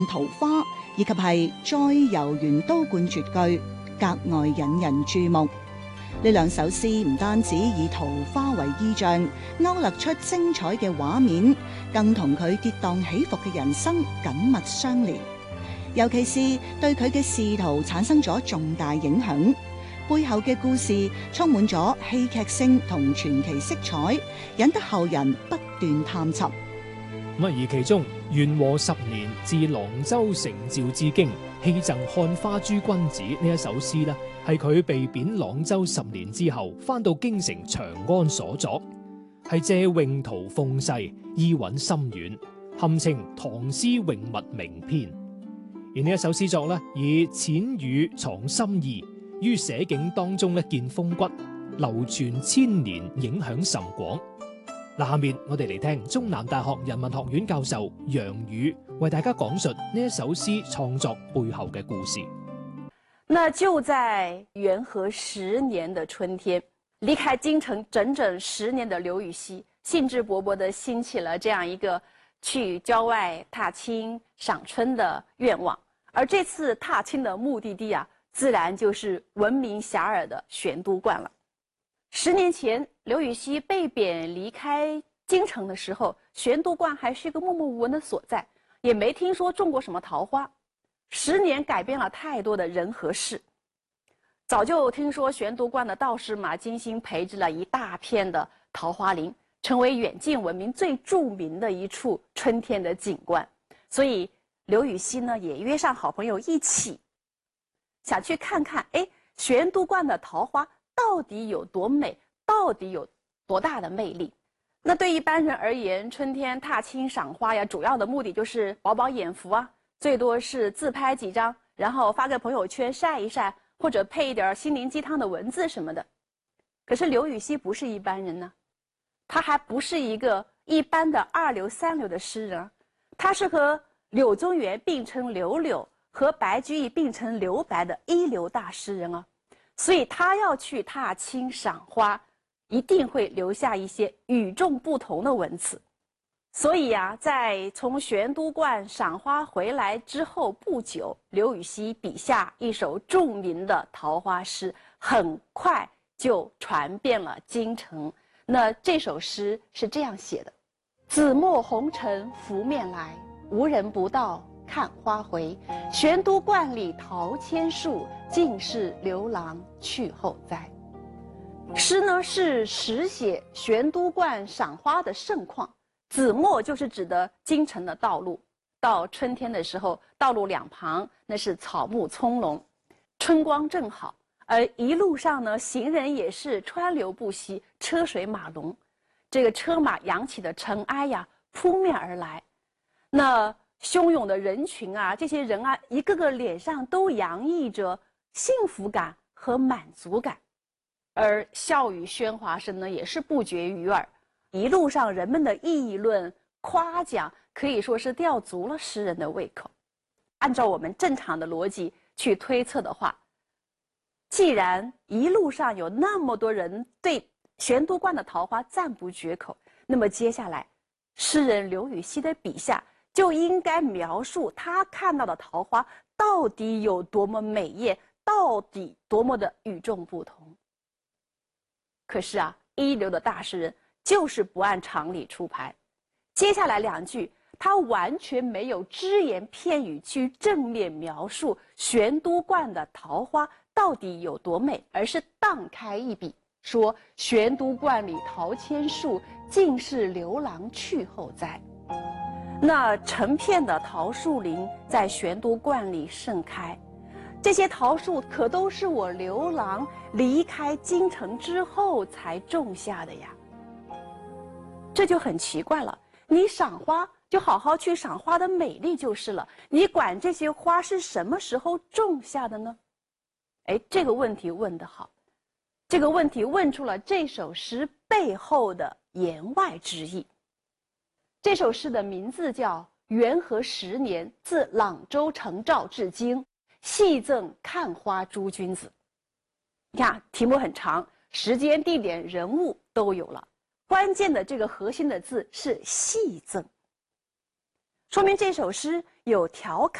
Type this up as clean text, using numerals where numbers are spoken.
桃花，以及係再遊元都觀絕句，格外引人注目。呢兩首詩唔單止以桃花為意象，勾勒出精彩嘅畫面，更同佢跌宕起伏嘅人生緊密相連。尤其是對佢嘅仕途產生咗重大影響，背後嘅故事充滿咗戲劇性同傳奇色彩，引得後人不斷探尋。 而其中元和10年至郎州成趙致敬，戲贈漢花諸君子呢一首詩呢，係佢被貶朗州10年之後，翻到京城長安所作，係借詠桃諷世，意韻深遠，堪稱唐詩詠物名篇。而呢一首詩作呢，以淺語藏深意，於寫景當中呢見風骨，流傳千年，影響甚廣。下面我哋嚟聽中南大學人文學院教授楊宇為大家講述呢一首詩創作背後嘅故事。 那就在元和10年的春天，離開京城整整10年的劉禹錫，興致勃勃地興起了這樣一個去郊外踏青賞春的願望。而這次踏青的目的地啊，自然就是聞名遐邇的玄都觀了。10年前，劉禹錫被貶離開京城的時候，玄都觀還是一個默默無聞的所在，也沒聽說種過什麼桃花。10年改變了太多的人和事。早就聽說玄都觀的道士馬金星培植了一大片的桃花林，成為遠近聞名最著名的一處春天的景觀。所以劉禹錫呢也約上好朋友一起，想去看看，玄都觀的桃花到底有多美，到底有多大的魅力。那對一般人而言，春天踏青賞花呀，主要的目的就是飽飽眼福啊，最多是自拍幾張，然後發個朋友圈曬一曬，或者配一點心靈雞湯的文字什麼的。可是劉禹錫不是一般人呢，他還不是一個一般的2流3流的詩人，他是和柳宗元並稱柳柳，和白居易並稱留白的1流大詩人啊。所以他要去踏青賞花，一定會留下一些與眾不同的文字。所以啊，在從玄都觀賞花回來之後不久，劉禹錫筆下一首著名的桃花詩，很快就傳遍了京城。那這首詩是這樣寫的：紫陌紅塵拂面來，無人不道看花回。玄都觀裡桃千樹，盡是劉郎去後栽。詩呢是實寫玄都觀賞花的盛況。紫陌就是指的京城的道路，到春天的時候，道路兩旁那是草木蔥籠，春光正好，而一路上呢，行人也是川流不息，車水馬龍，這個車馬揚起的塵埃呀，撲面而來。那洶湧的人群啊，這些人啊，一個個臉上都洋溢着幸福感和滿足感，而笑語喧嘩聲呢，也是不絕於耳。一路上人們的議論誇獎，可以說是吊足了詩人的胃口。按照我們正常的邏輯去推測的話，既然一路上有那麼多人對玄都觀的桃花讚不絕口，那麼接下來詩人劉禹錫的筆下就應該描述他看到的桃花到底有多麼美豔，到底多麼的與眾不同。可是啊，1流的大詩人就是不按常理出牌。接下來2句，他完全沒有只言片語去正面描述玄都觀的桃花到底有多美，而是蕩開一筆，說玄都觀裡桃千樹，盡是劉郎去後栽。那成片的桃樹林在玄都觀裡盛開，這些桃樹可都是我劉郎離開京城之後才種下的呀。這就很奇怪了，你賞花就好好去賞花的美麗就是了，你管這些花是什麼時候種下的呢？這個問題問得好，這個問題問出了這首詩背後的言外之意。這首詩的名字叫《元和10年自朗州成趙至京，戲贈看花諸君子》。你看題目很長，時間、地點、人物都有了。關鍵的這個核心的字是戲贈，說明這首詩有调侃。